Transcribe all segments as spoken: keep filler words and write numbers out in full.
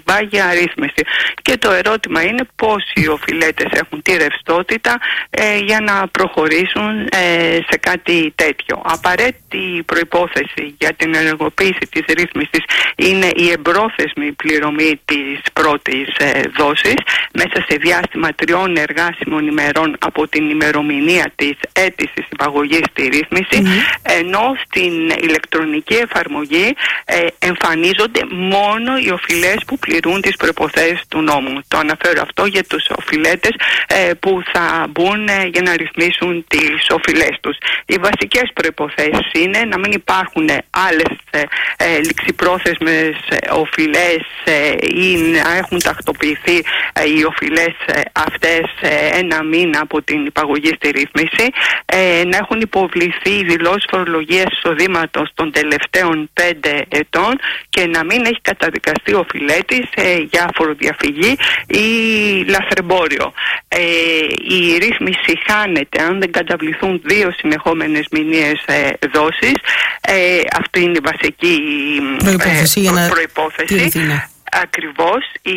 πάγια ρύθμιση. Και το ερώτημα είναι πώς οι οφειλέτες έχουν τη ρευστότητα ε, για να προχωρήσουν ε, σε κάτι τέτοιο. Απαραίτητη προϋπόθεση για την ενεργοποίηση της ρύθμισης είναι η εμπρόθεσμη πληρωμή της πρώτης ε, δόσης μέσα σε διάστημα τριών εργάσιμων ημερών από την ημερομηνία της αίτησης υπαγωγής στη ρύθμιση, mm-hmm. ενώ στην ηλεκτρονική εφαρμογή ε, εμφανίζονται μόνο οι οφειλές που πληρούν τις προϋποθέσεις του νόμου. Το αναφέρω αυτό για τους οφειλέτες ε, που θα μπουν ε, για να ρυθμίσουν τις οφειλές τους. Οι βασικές προϋποθέσεις είναι να μην υπάρχουν άλλες ε, ε, ληξιπρόθεσμες οφειλές ε, ή να έχουν τακτοποιηθεί ε, οι οφειλές ε, αυτές ε, ένα μήνα από την υπαγωγή στη ρύθμιση, ε, να έχουν υποβληθεί οι δηλώσεις φορολογίας εισοδήματος των τελευταίων πέντε ετών και να μην έχει καταδικαστεί ο οφειλέτης ε, για φοροδιαφυγή ή λαθρεμπόριο. Ε, η ρύθμιση χάνεται αν δεν καταβληθούν δύο συνεχόμενες μηνιαίες ε, δόσεις. Ε, αυτή είναι η βασική προϋπόθεση. Ε, προϋπόθεση. Ακριβώς η,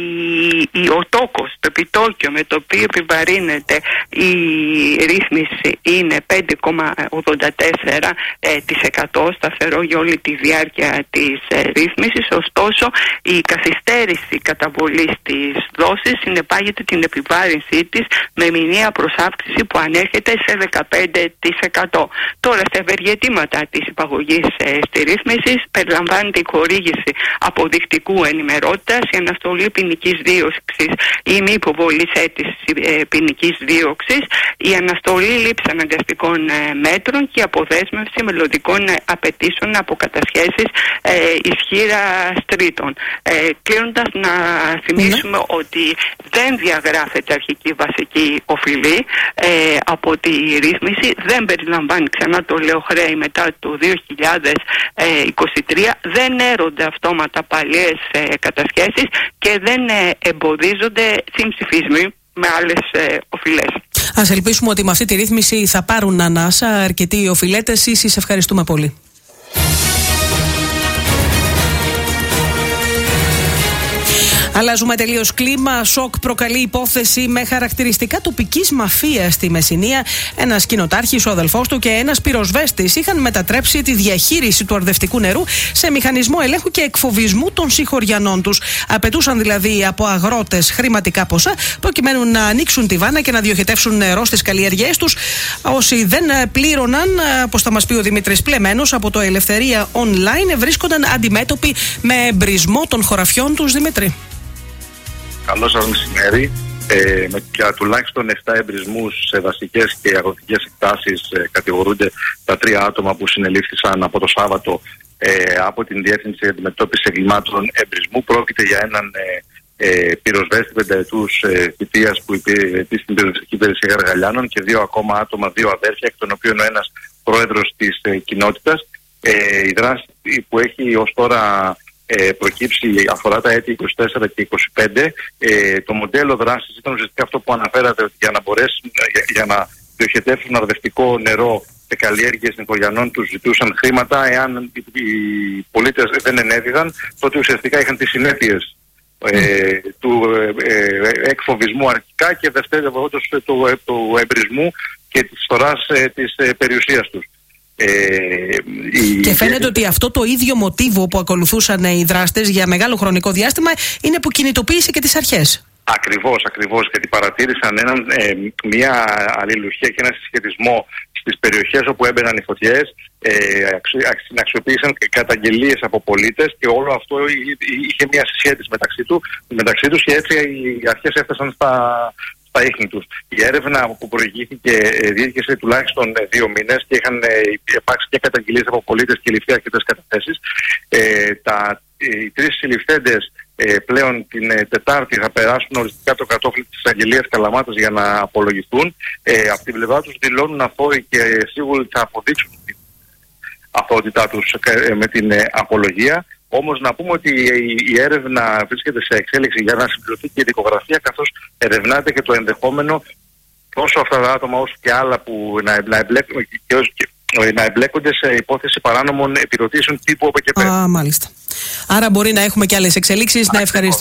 η, ο τόκος, το επιτόκιο με το οποίο επιβαρύνεται η ρύθμιση είναι πέντε κόμμα ογδόντα τέσσερα τοις εκατό σταθερό για όλη τη διάρκεια της ε, ρύθμισης. Ωστόσο η καθυστέρηση καταβολής της δόσης συνεπάγεται την επιβάρυνσή της με μηνιαία προσάυξηση που ανέρχεται σε δεκαπέντε τοις εκατό. Τώρα στα ευεργετήματα της υπαγωγής ε, στη ρύθμιση περιλαμβάνεται η χορήγηση αποδεικτικού ενημερώτησης, η αναστολή ποινικής δίωξης ή μη υποβολής αίτησης ε, ποινικής δίωξης, η αναστολή λήψη αναγκαστικών ε, μέτρων και η αποδέσμευση μελλοντικών ε, απαιτήσεων από κατασχέσεις ε, ισχύρα τρίτων. Ε, κλείνοντας, να θυμίσουμε mm-hmm. ότι δεν διαγράφεται αρχική βασική οφειλή ε, από τη ρύθμιση, δεν περιλαμβάνει, ξανά το λέω, χρέη μετά το δύο χιλιάδες είκοσι τρία, δεν έρονται αυτόματα παλιές ε, κατασχέσεις και δεν ε, εμποδίζονται συμψηφισμοί με άλλες ε, οφειλές. Ας ελπίσουμε ότι με αυτή τη ρύθμιση θα πάρουν ανάσα αρκετοί οφειλέτες. Εσείς ευχαριστούμε πολύ. Αλλάζουμε τελείως κλίμα. Σοκ προκαλεί υπόθεση με χαρακτηριστικά τοπικής μαφίας στη Μεσσηνία. Ένας κοινοτάρχης, ο αδελφός του και ένας πυροσβέστης είχαν μετατρέψει τη διαχείριση του αρδευτικού νερού σε μηχανισμό ελέγχου και εκφοβισμού των συγχωριανών τους. Απαιτούσαν δηλαδή από αγρότες χρηματικά ποσά προκειμένου να ανοίξουν τη βάνα και να διοχετεύσουν νερό στις καλλιεργίες τους. Όσοι δεν πλήρωναν, όπως θα μας πει ο Δημήτρης Πλεμένος από το Ελευθερία Online, βρίσκονταν αντιμέτωποι με εμπρισμό των χωραφιών τους. Δημήτρη. Καλό σας μεσημέρι. Ε, με πια τουλάχιστον επτά εμπρισμούς σε δασικές και αγροτικές εκτάσεις ε, κατηγορούνται τα τρία άτομα που συνελήφθησαν από το Σάββατο ε, από την Διεύθυνση Αντιμετώπισης Εγκλημάτων Εμπρισμού. Πρόκειται για έναν ε, ε, πυροσβέστη πενταετούς ε, θητείας που υπηρετεί στην πυροσβεστική υπηρεσία Γαργαλιάνων και δύο ακόμα άτομα, δύο αδέρφια, εκ των οποίων ο ένας πρόεδρος της ε, κοινότητας. Ε, η δράση που έχει ως τώρα Ε, προκύψει αφορά τα έτη είκοσι τέσσερα και είκοσι πέντε. Ε, το μοντέλο δράσης ήταν ουσιαστικά αυτό που αναφέρατε, ότι για να μπορέσουν, για, για να διοχετεύσουν αρδευτικό νερό σε καλλιέργειες νοικογενειών τους ζητούσαν χρήματα. Εάν οι, οι πολίτες δεν ενέδιδαν, τότε ουσιαστικά είχαν τις συνέπειες ε, του ε, ε, εκφοβισμού αρχικά και δευτερεύοντος του, ε, του εμπρισμού και της φθοράς ε, της ε, περιουσίας τους. Ε, και φαίνεται η... ότι αυτό το ίδιο μοτίβο που ακολουθούσαν οι δράστες για μεγάλο χρονικό διάστημα είναι που κινητοποίησε και τις αρχές. Ακριβώς, ακριβώς, γιατί παρατήρησαν έναν, ε, μια αλληλουχία και ένα συσχετισμό στις περιοχές όπου έμπαιναν οι φωτιές, ε, αξιοποίησαν καταγγελίες από πολίτες και όλο αυτό είχε μια συσχέτιση μεταξύ, του, μεταξύ τους και έτσι οι αρχές έφτασαν στα... στα ίχνη τους. Η έρευνα που προηγήθηκε διήρκησε τουλάχιστον δύο μήνες και είχαν υπάρξει και καταγγελίες από πολίτες και ληφθεί αρκετές καταθέσεις. Ε, τα, οι τρεις συλληφθέντες ε, πλέον την ε, Τετάρτη θα περάσουν οριστικά το κατόφλι της αγγελίας Καλαμάτας για να απολογηθούν. Ε, από την πλευρά τους δηλώνουν αθώοι και σίγουρα θα αποδείξουν την αθωότητά τους ε, με την ε, απολογία. Όμως να πούμε ότι η έρευνα βρίσκεται σε εξέλιξη για να συμπληρωθεί και η δικογραφία, καθώς ερευνάται και το ενδεχόμενο τόσο αυτά τα άτομα όσο και άλλα που να, εμπλέκονται, και, και, να εμπλέκονται σε υπόθεση παράνομων επιδοτήσεων τύπου από και πέρα. Α, μάλιστα. Άρα μπορεί να έχουμε και άλλες εξελίξεις. Να ευχαριστήσω.